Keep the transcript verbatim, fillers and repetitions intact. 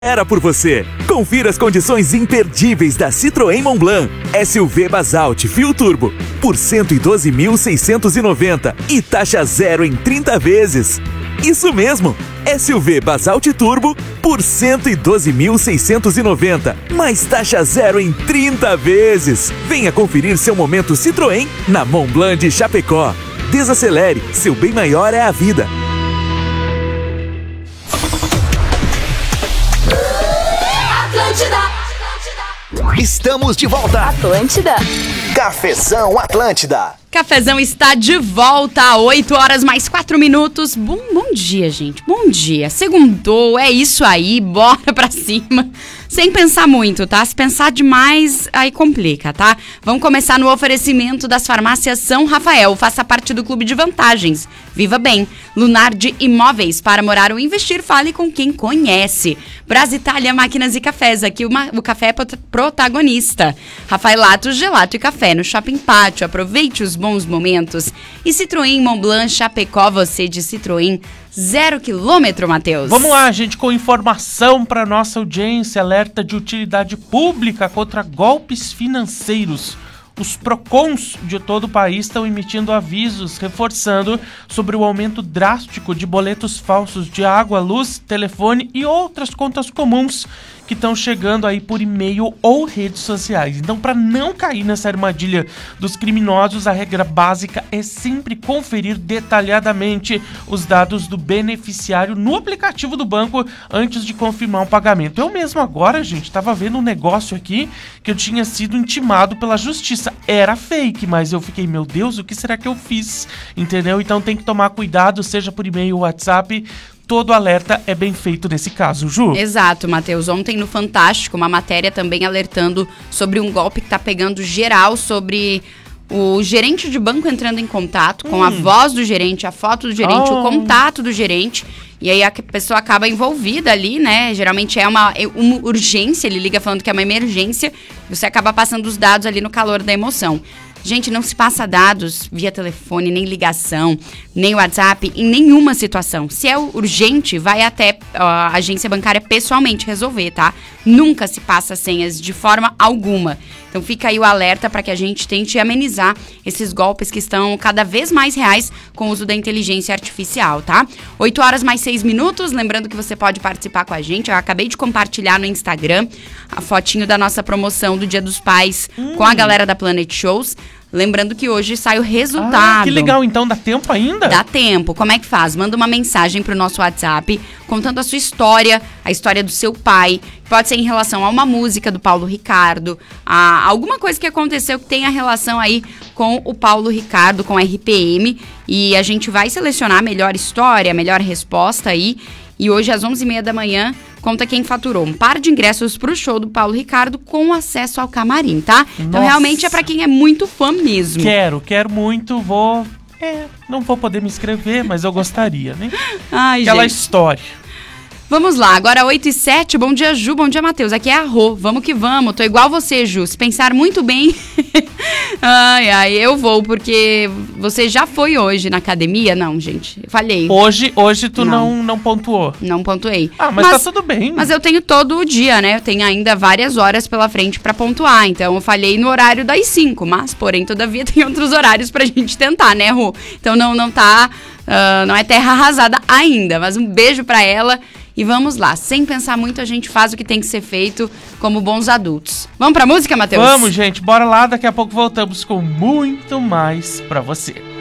Era por você. Confira as condições imperdíveis da Citroën Montblanc S U V Basalt Fio Turbo por cento e doze mil seiscentos e noventa e taxa zero em trinta vezes. Isso mesmo, S U V Basalt Turbo por cento e doze mil seiscentos e noventa, mais taxa zero em trinta vezes. Venha conferir seu momento Citroën na Montblanc de Chapecó. Desacelere, seu bem maior é a vida. Estamos de volta. Atlântida. Cafezão Atlântida. Cafezão está de volta, oito horas mais quatro minutos. Bom, bom dia, gente. Bom dia. Segundou, é isso aí, bora pra cima. Sem pensar muito, tá? Se pensar demais, aí complica, tá? Vamos começar no oferecimento das farmácias São Rafael. Faça parte do clube de vantagens. Viva bem. Lunar de Imóveis. Para morar ou investir, fale com quem conhece. Brasitália Máquinas e Cafés. Aqui uma, o café é protagonista. Rafaelato, Gelato e Café no Shopping Pátio. Aproveite os bons momentos. E Citroën Montblanc Chapecó. Você de Citroën. Zero quilômetro, Matheus. Vamos lá, gente, com informação para nossa audiência. Alerta de utilidade pública contra golpes financeiros. Os PROCONs de todo o país estão emitindo avisos, reforçando sobre o aumento drástico de boletos falsos de água, luz, telefone e outras contas comuns que estão chegando aí por e-mail ou redes sociais. Então, para não cair nessa armadilha dos criminosos, a regra básica é sempre conferir detalhadamente os dados do beneficiário no aplicativo do banco antes de confirmar um pagamento. Eu mesmo agora, gente, estava vendo um negócio aqui que eu tinha sido intimado pela justiça. Era fake, mas eu fiquei, meu Deus, o que será que eu fiz? Entendeu? Então tem que tomar cuidado, seja por e-mail ou WhatsApp. Todo alerta é bem feito nesse caso, Ju. Exato, Matheus. Ontem no Fantástico, uma matéria também alertando sobre um golpe que tá pegando geral, sobre o gerente de banco entrando em contato com hum. a voz do gerente, a foto do gerente, oh. o contato do gerente. E aí a pessoa acaba envolvida ali, né? Geralmente é uma, uma urgência, ele liga falando que é uma emergência. Você acaba passando os dados ali no calor da emoção. Gente, não se passa dados via telefone, nem ligação, nem WhatsApp, em nenhuma situação. Se é urgente, vai até a agência bancária pessoalmente resolver, tá? Nunca se passa senhas de forma alguma. Então fica aí o alerta para que a gente tente amenizar esses golpes que estão cada vez mais reais com o uso da inteligência artificial, tá? oito horas mais seis minutos, lembrando que você pode participar com a gente. Eu acabei de compartilhar no Instagram a fotinho da nossa promoção do Dia dos Pais hum. com a galera da Planet Shows. Lembrando que hoje sai o resultado. Ah, que legal, então dá tempo ainda? Dá tempo. Como é que faz? Manda uma mensagem pro nosso WhatsApp contando a sua história, a história do seu pai. Pode ser em relação a uma música do Paulo Ricardo, a alguma coisa que aconteceu que tenha relação aí com o Paulo Ricardo, com a R P M. E a gente vai selecionar a melhor história, a melhor resposta aí. E hoje, às onze e meia da manhã, conta quem faturou um par de ingressos pro show do Paulo Ricardo com acesso ao camarim, tá? Nossa. Então, realmente é pra quem é muito fã mesmo. Quero, quero muito, vou... É, não vou poder me inscrever, mas eu gostaria, né? Ai, Aquela gente. história. Vamos lá, agora oito e sete, bom dia Ju, bom dia Matheus, aqui é a Rô, vamos que vamos, tô igual você Ju, se pensar muito bem, ai ai, eu vou, porque você já foi hoje na academia? Não, gente, falhei. Hoje, hoje tu não, não, não pontuou? Não pontuei. Ah, mas, mas tá tudo bem. Mas eu tenho todo o dia, né, eu tenho ainda várias horas pela frente pra pontuar, então eu falhei no horário das cinco, mas porém, todavia tem outros horários pra gente tentar, né Rô? Então não, não tá, uh, não é terra arrasada ainda, mas um beijo pra ela. E vamos lá, sem pensar muito, a gente faz o que tem que ser feito como bons adultos. Vamos pra música, Matheus? Vamos, gente, bora lá, daqui a pouco voltamos com muito mais pra você.